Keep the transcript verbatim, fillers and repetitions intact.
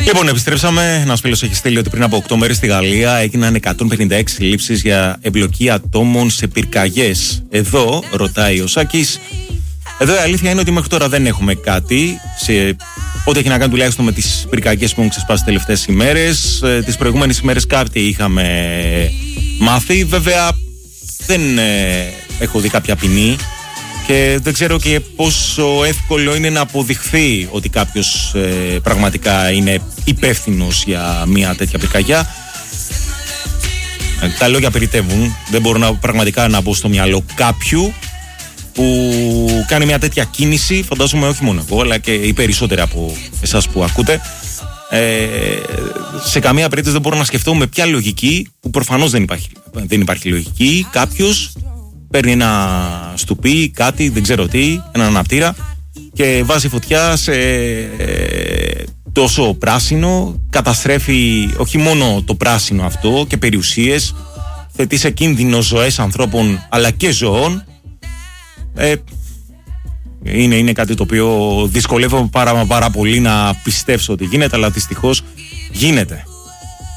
Λοιπόν, επιστρέψαμε. Ένας φίλος έχει στείλει ότι πριν από οκτώ μέρες στη Γαλλία έγιναν εκατόν πενήντα έξι συλλήψεις για εμπλοκή ατόμων σε πυρκαγιές. Εδώ, ρωτάει ο Σάκης, εδώ η αλήθεια είναι ότι μέχρι τώρα δεν έχουμε κάτι. Σε ό,τι έχει να κάνει τουλάχιστον με τις πυρκαγιές που έχουν ξεσπάσει τις τελευταίες ημέρες. Τις προηγούμενες ημέρες κάτι είχαμε μάθει. Βέβαια, δεν ε, έχω δει κάποια ποινή. Και δεν ξέρω και πόσο εύκολο είναι να αποδειχθεί ότι κάποιος ε, πραγματικά είναι υπεύθυνος για μια τέτοια πυρκαγιά. Ε, τα λόγια περιτεύουν. Δεν μπορώ να, πραγματικά να μπω στο μυαλό κάποιου που κάνει μια τέτοια κίνηση. Φαντάζομαι όχι μόνο εγώ, αλλά και οι περισσότεροι από εσάς που ακούτε. Ε, σε καμία περίπτωση δεν μπορώ να σκεφτώ με ποια λογική, που προφανώς δεν υπάρχει, δεν υπάρχει λογική, κάποιος παίρνει ένα στουπί, κάτι, δεν ξέρω τι, έναν αναπτήρα και βάζει φωτιά σε ε, τόσο πράσινο, καταστρέφει όχι μόνο το πράσινο αυτό και περιουσίες, θέτει σε κίνδυνο ζωές ανθρώπων αλλά και ζωών. Ε, είναι, είναι κάτι το οποίο δυσκολεύομαι πάρα, πάρα πολύ να πιστέψω ότι γίνεται, αλλά δυστυχώς γίνεται.